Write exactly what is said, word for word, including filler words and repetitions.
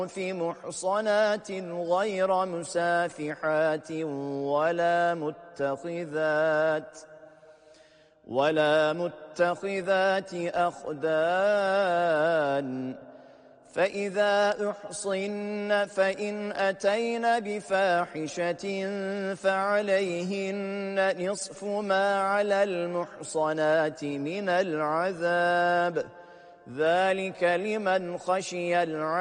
في محصنات غير مسافحات ولا متخذات ولا متخذات أخدان فإذا أحصن فإن أتين بفاحشة فعليهن نصف ما على المحصنات من العذاب ذلك لمن خشي العنة